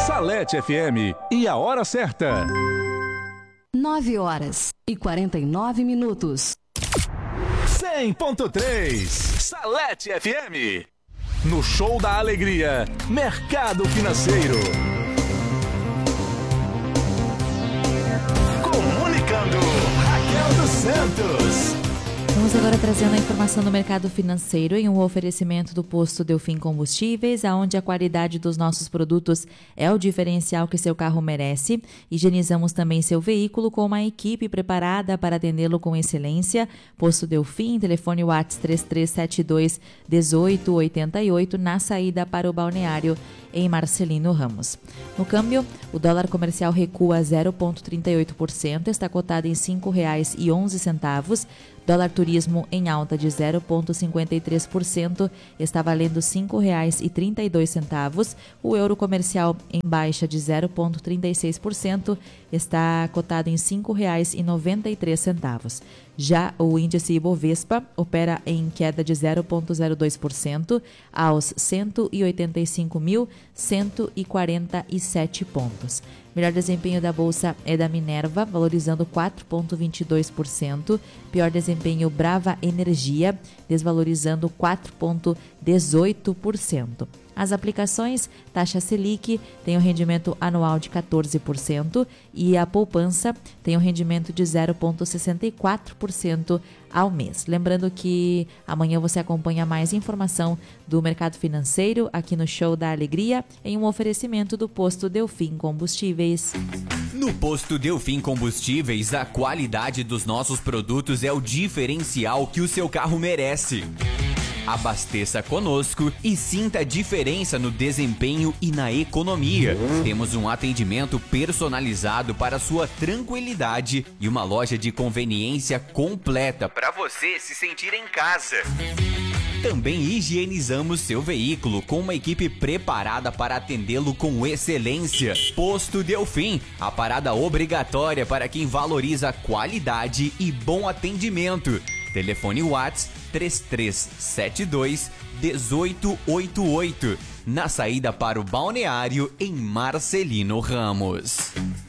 Salete FM e a hora certa. 9h49. 100.3 Salete FM. No Show da Alegria, Mercado Financeiro. Comunicando, Raquel dos Santos. Vamos agora trazendo a informação do mercado financeiro em um oferecimento do posto Delfim Combustíveis, onde a qualidade dos nossos produtos é o diferencial que seu carro merece. Higienizamos também seu veículo com uma equipe preparada para atendê-lo com excelência. Posto Delfim, telefone WhatsApp 3372-1888, na saída para o balneário em Marcelino Ramos. No câmbio, o dólar comercial recua 0,38%, está cotado em R$ 5,11. Dólar turismo em alta de 0,53%, está valendo R$ 5,32. O euro comercial em baixa de 0,36%, está cotado em R$ 5,93. Já o índice Ibovespa opera em queda de 0,02% aos 185.147 pontos. Melhor desempenho da Bolsa é da Minerva, valorizando 4,22%. Pior desempenho Brava Energia, desvalorizando 4,18%. As aplicações, taxa Selic tem um rendimento anual de 14% e a poupança tem um rendimento de 0,64% ao mês. Lembrando que amanhã você acompanha mais informação do mercado financeiro aqui no Show da Alegria, em um oferecimento do posto Delfim Combustíveis. No posto Delfim Combustíveis, a qualidade dos nossos produtos é o diferencial que o seu carro merece. Abasteça conosco e sinta a diferença no desempenho e na economia. Temos um atendimento personalizado para sua tranquilidade e uma loja de conveniência completa para você se sentir em casa. Também higienizamos seu veículo com uma equipe preparada para atendê-lo com excelência. Posto Delfim, a parada obrigatória para quem valoriza qualidade e bom atendimento. Telefone WhatsApp 3372-1888, na saída para o balneário em Marcelino Ramos.